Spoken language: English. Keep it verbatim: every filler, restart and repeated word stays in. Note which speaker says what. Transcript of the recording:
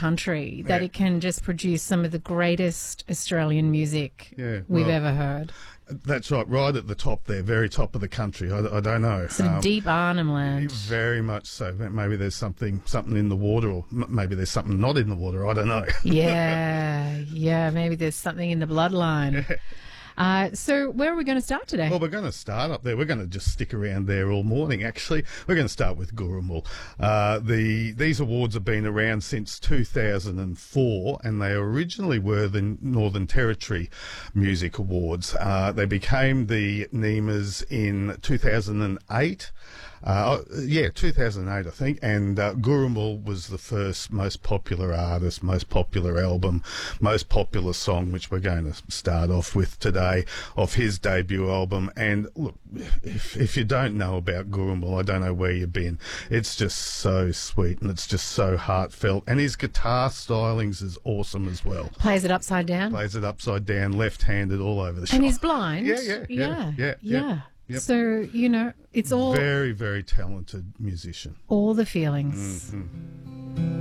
Speaker 1: country that
Speaker 2: Yeah.
Speaker 1: it can just produce some of the greatest Australian music
Speaker 2: Yeah,
Speaker 1: we've
Speaker 2: well,
Speaker 1: ever heard.
Speaker 2: That's right, right at the top there, very top of the country. I, I don't know.
Speaker 1: Sort of
Speaker 2: Um,
Speaker 1: deep Arnhem Land.
Speaker 2: Very much so. Maybe there's something something in the water, or m- maybe there's something not in the water. I don't know.
Speaker 1: Yeah, yeah, maybe there's something in the bloodline. Uh, so where are we going to start today?
Speaker 2: Well, we're going to start up there. We're going to just stick around there all morning, actually. We're going to start with Gurrumul. Uh, the, these awards have been around since two thousand four, and they originally were the Northern Territory Music Awards. Uh, they became the NEMAs in two thousand eight. Uh, yeah, two thousand eight, I think, and uh, Gurrumul was the first most popular artist, most popular album, most popular song, which we're going to start off with today, of his debut album. And look, if if you don't know about Gurrumul, I don't know where you've been. It's just so sweet, and it's just so heartfelt, and his guitar stylings is awesome as well.
Speaker 1: Plays it upside down.
Speaker 2: Plays it upside down, left-handed, all over the shop.
Speaker 1: And he's blind.
Speaker 2: Yeah, yeah, yeah,
Speaker 1: yeah,
Speaker 2: yeah,
Speaker 1: yeah.
Speaker 2: yeah. Yep.
Speaker 1: So, you know, it's all
Speaker 2: Very, very talented musician.
Speaker 1: all the feelings.
Speaker 2: Mm-hmm.